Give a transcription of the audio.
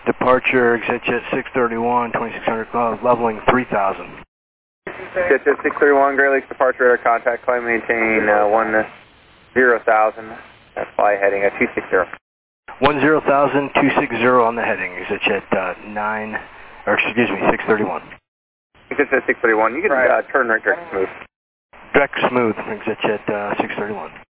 Departure, ExitJet 631, 2600, leveling 3000. ExitJet 631, Great Lakes departure, radar contact, climb maintain 10,000, fly heading 260. 10,000, 260 on the heading, ExitJet 631. ExitJet 631, you can turn right direct smooth. Direct smooth, ExitJet 631.